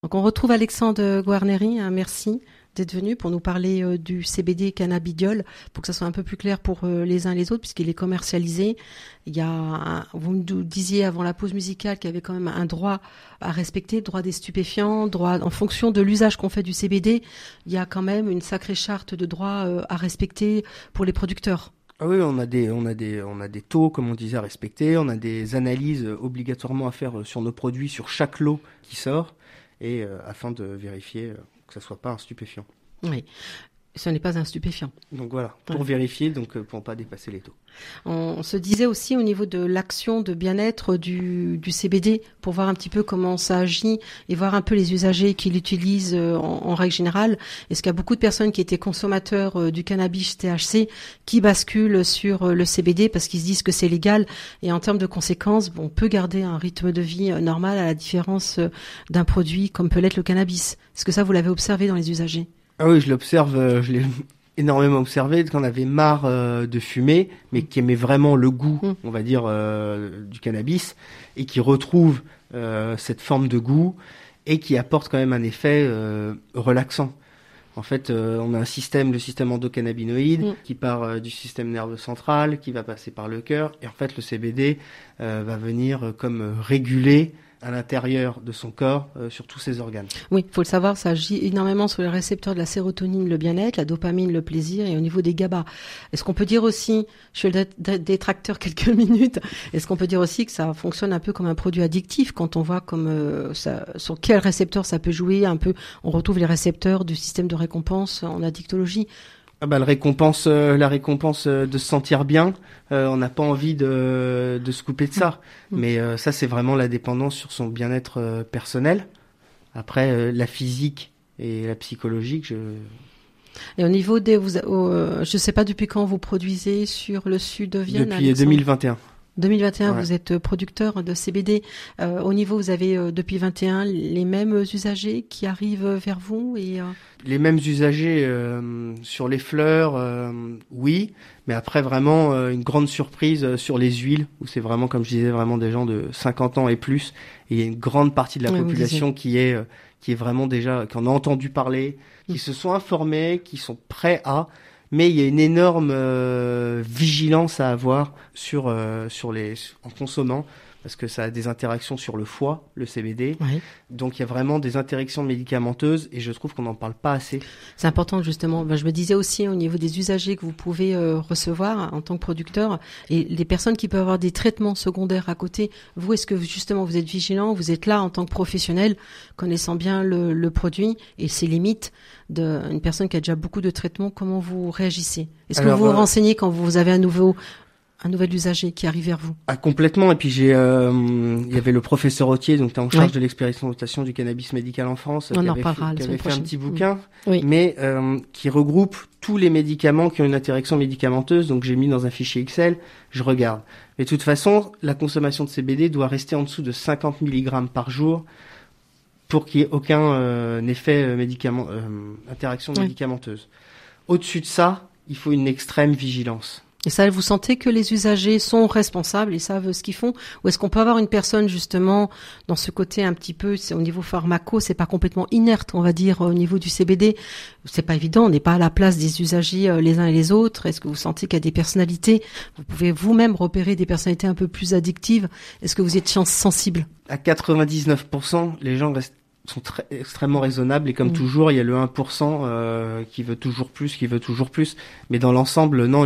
Donc on retrouve Alexandre Guarneri, merci d'être venu pour nous parler du CBD cannabidiol, pour que ça soit un peu plus clair pour les uns et les autres, puisqu'il est commercialisé. Vous me disiez avant la pause musicale qu'il y avait quand même un droit à respecter, droit des stupéfiants, droit en fonction de l'usage qu'on fait du CBD. Il y a quand même une sacrée charte de droits à respecter pour les producteurs. Ah oui, on a des taux, comme on disait, à respecter. On a des analyses obligatoirement à faire sur nos produits, sur chaque lot qui sort, et afin de vérifier que ça soit pas un stupéfiant. Oui, ce n'est pas un stupéfiant. Donc voilà, pour vérifier, pour ne pas dépasser les taux. On se disait aussi au niveau de l'action de bien-être du CBD, pour voir un petit peu comment ça agit et voir un peu les usagers qui l'utilisent en règle générale. Est-ce qu'il y a beaucoup de personnes qui étaient consommateurs du cannabis THC qui basculent sur le CBD parce qu'ils se disent que c'est légal, et en termes de conséquences, on peut garder un rythme de vie normal à la différence d'un produit comme peut l'être le cannabis. Est-ce que ça, vous l'avez observé dans les usagers ? Ah oui, je l'observe, je l'ai énormément observé, qu'on avait marre de fumer, mais qui aimait vraiment le goût, on va dire, du cannabis, et qui retrouve cette forme de goût, et qui apporte quand même un effet relaxant. En fait, on a le système endocannabinoïde, qui part du système nerveux central, qui va passer par le cœur, et en fait, le CBD va venir comme réguler à l'intérieur de son corps, sur tous ses organes. Oui, il faut le savoir, ça agit énormément sur les récepteurs de la sérotonine, le bien-être, la dopamine, le plaisir, et au niveau des GABA. Est-ce qu'on peut dire aussi, je fais le détracteur quelques minutes, est-ce qu'on peut dire aussi que ça fonctionne un peu comme un produit addictif quand on voit comme sur quel récepteur ça peut jouer un peu, on retrouve les récepteurs du système de récompense en addictologie. La récompense de se sentir bien, on n'a pas envie de se couper de ça. Mais ça, c'est vraiment la dépendance sur son bien-être personnel. Après, la physique et la psychologique, Et au niveau je sais pas depuis quand vous produisez sur le sud de Vienne. Depuis 2021. 2021, vous êtes producteur de CBD. Au niveau, vous avez depuis 21 les mêmes usagers qui arrivent vers vous et Les mêmes usagers sur les fleurs, oui, mais après vraiment une grande surprise sur les huiles, où c'est vraiment, comme je disais, vraiment des gens de 50 ans et plus. Et il y a une grande partie de la population qui est vraiment déjà, qui en a entendu parler, qui se sont informés, qui sont prêts à. Mais il y a une énorme vigilance à avoir en consommant, parce que ça a des interactions sur le foie, le CBD. Oui. Donc il y a vraiment des interactions médicamenteuses, et je trouve qu'on n'en parle pas assez. C'est important justement. Je me disais aussi au niveau des usagers que vous pouvez recevoir en tant que producteur, et les personnes qui peuvent avoir des traitements secondaires à côté. Vous, est-ce que justement vous êtes vigilant, vous êtes là en tant que professionnel, connaissant bien le produit et ses limites d'une personne qui a déjà beaucoup de traitements, comment vous réagissez? Est-ce que vous vous renseignez quand vous avez un nouvel usager qui arrive vers vous? Ah, complètement. Et puis il y avait le professeur Autier, donc en charge de l'expérimentation du cannabis médical en France, qui avait fait un petit bouquin, mais qui regroupe tous les médicaments qui ont une interaction médicamenteuse. Donc j'ai mis dans un fichier Excel, je regarde. Mais de toute façon, la consommation de CBD doit rester en dessous de 50 mg par jour pour qu'il n'y ait aucun effet interaction médicamenteuse. Au-dessus de ça, il faut une extrême vigilance. Et ça, vous sentez que les usagers sont responsables et savent ce qu'ils font? Ou est-ce qu'on peut avoir une personne, justement, dans ce côté un petit peu, c'est au niveau pharmaco, c'est pas complètement inerte, on va dire, au niveau du CBD? C'est pas évident, on n'est pas à la place des usagers les uns et les autres. Est-ce que vous sentez qu'il y a des personnalités? Vous pouvez vous-même repérer des personnalités un peu plus addictives. Est-ce que vous êtes sensible? À 99%, les gens sont extrêmement raisonnables, et comme toujours, il y a le 1% qui veut toujours plus. Mais dans l'ensemble, non,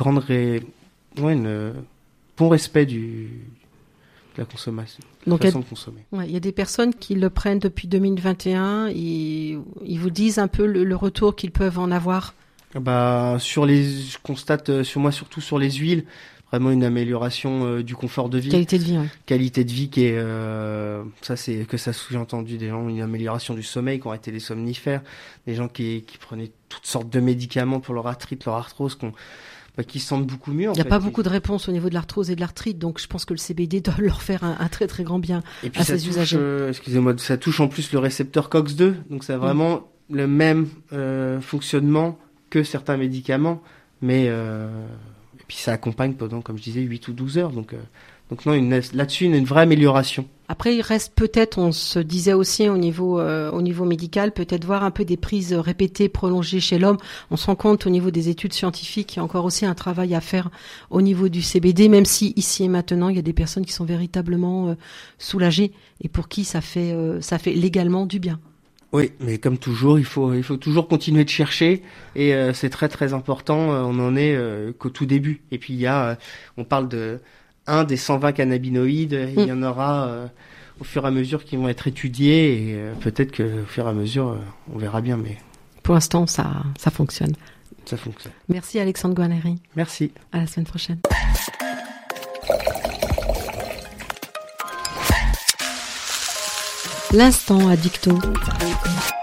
bon respect de la consommation, de la façon de consommer. Il y a des personnes qui le prennent depuis 2021 et ils vous disent un peu le retour qu'ils peuvent en avoir. Je constate surtout sur les huiles, vraiment une amélioration du confort de vie. Qualité de vie, oui. Qualité de vie qui est, j'ai entendu des gens, une amélioration du sommeil, qui ont arrêté les somnifères, des gens qui prenaient toutes sortes de médicaments pour leur arthrite, leur arthrose, qui se sentent beaucoup mieux. Il n'y a pas beaucoup de réponses au niveau de l'arthrose et de l'arthrite, donc je pense que le CBD doit leur faire un très très grand bien à ces usagers. Ça touche en plus le récepteur COX-2, donc ça a vraiment le même fonctionnement que certains médicaments, mais et puis ça accompagne pendant, comme je disais, 8 ou 12 heures, donc Donc non, là-dessus, une vraie amélioration. Après, il reste peut-être, on se disait aussi au niveau médical, peut-être voir un peu des prises répétées, prolongées chez l'homme. On se rend compte au niveau des études scientifiques qu'il y a encore aussi un travail à faire au niveau du CBD, même si ici et maintenant, il y a des personnes qui sont véritablement soulagées et pour qui ça fait légalement du bien. Oui, mais comme toujours, il faut toujours continuer de chercher et c'est très très important. On en est qu'au tout début. Et puis on parle de un des 120 cannabinoïdes. Il y en aura au fur et à mesure qui vont être étudiés et peut-être que au fur et à mesure, on verra bien. Mais pour l'instant, ça fonctionne. Ça fonctionne. Merci Alexandre Guarneri. Merci. À la semaine prochaine. L'instant addicto.